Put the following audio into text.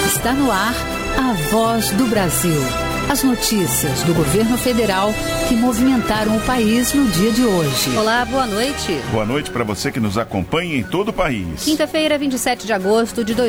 Está no ar a Voz do Brasil. As notícias do governo federal que movimentaram o país no dia de hoje. Olá, boa noite. Boa noite para você que nos acompanha em todo o país. Quinta-feira, 27 de agosto de